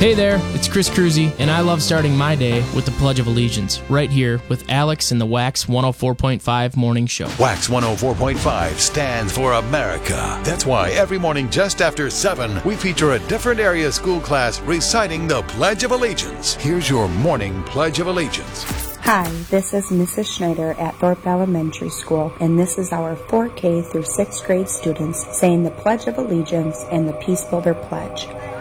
Hey there, it's Chris Cruzy, and I love starting my day with the Pledge of Allegiance, right here with Alex in the Wax 104.5 Morning Show. Wax 104.5 stands for America. That's why every morning just after 7, we feature a different area school class reciting the Pledge of Allegiance. Here's your morning Pledge of Allegiance. Hi, this is Mrs. Schneider at Thorpe Elementary School, and this is our 4K through 6th grade students saying the Pledge of Allegiance and the Peace Builder Pledge.